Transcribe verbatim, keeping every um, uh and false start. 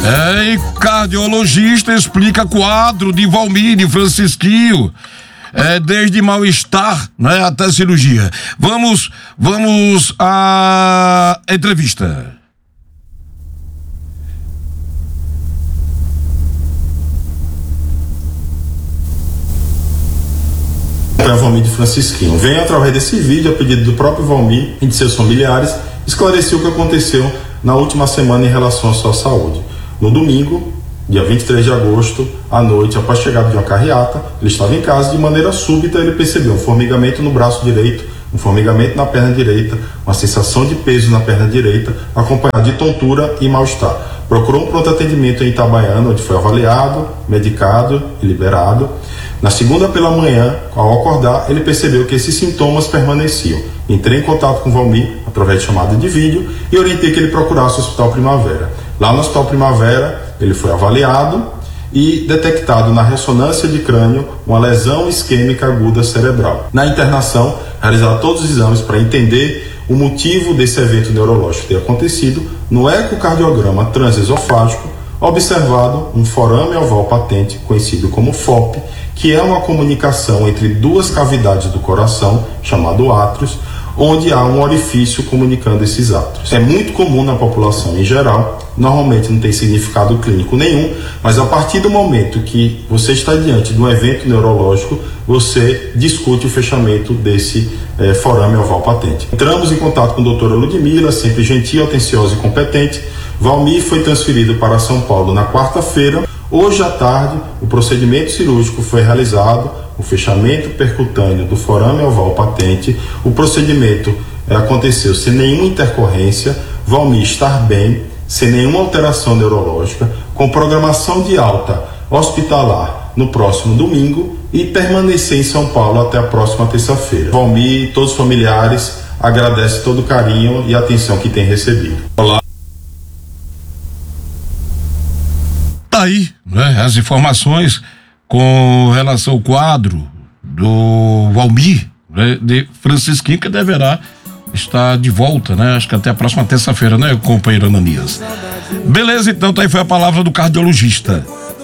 É, e cardiologista explica quadro de Valmir e Francisquinho. É, desde mal-estar, né, até cirurgia. Vamos, vamos à entrevista. Para Valmir de Francisquinho. Venho através desse vídeo, a pedido do próprio Valmir e de seus familiares, esclarecer o que aconteceu na última semana em relação à sua saúde. No domingo, dia vinte e três de agosto, à noite, após a chegada de uma carreata, ele estava em casa e de maneira súbita ele percebeu um formigamento no braço direito, um formigamento na perna direita, uma sensação de peso na perna direita, acompanhado de tontura e mal-estar. Procurou um pronto atendimento em Itabaiana, onde foi avaliado, medicado e liberado. Na segunda pela manhã, ao acordar, ele percebeu que esses sintomas permaneciam. Entrei em contato com o Valmir, através de chamada de vídeo, e orientei que ele procurasse o Hospital Primavera. Lá no Hospital Primavera, ele foi avaliado e detectado na ressonância de crânio uma lesão isquêmica aguda cerebral. Na internação, realizaram todos os exames para entender o motivo desse evento neurológico ter acontecido. No ecocardiograma transesofágico, observado um forame oval patente, conhecido como F O P, que é uma comunicação entre duas cavidades do coração, chamado átrios, onde há um orifício comunicando esses átrios. É muito comum na população em geral, normalmente não tem significado clínico nenhum, mas a partir do momento que você está diante de um evento neurológico, você discute o fechamento desse eh, forame oval patente. Entramos em contato com a doutora Ludmila, sempre gentil, atenciosa e competente. Valmir foi transferido para São Paulo na quarta-feira. Hoje à tarde, o procedimento cirúrgico foi realizado, o fechamento percutâneo do forame oval patente. O procedimento eh, aconteceu sem nenhuma intercorrência, Valmir estar bem, sem nenhuma alteração neurológica, com programação de alta hospitalar no próximo domingo e permanecer em São Paulo até a próxima terça-feira. Valmir e todos os familiares agradecem todo o carinho e atenção que tem recebido. Olá. Tá aí, né, as informações com relação ao quadro do Valmir, né, de Francisquinho, que deverá estar de volta, né? Acho que até a próxima terça-feira, né, companheiro Ananias? Beleza, então, tá aí foi a palavra do cardiologista.